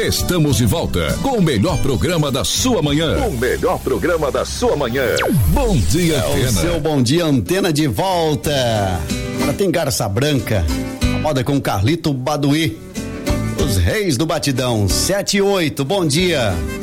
Estamos de volta com o melhor programa da sua manhã. O melhor programa da sua manhã. Bom dia, Antena. O seu Bom Dia Antena de volta. Agora tem Garça Branca, a moda com Carlito Baduí. Os reis do batidão, 7 e 8, bom dia.